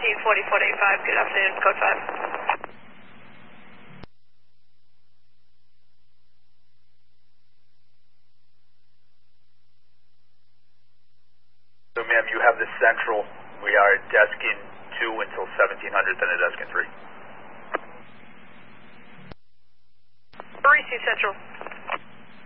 174485, good afternoon, code 5. So, ma'am, you have the central. We are at desk in 2 until 1700, then at desk in 3. Receive central.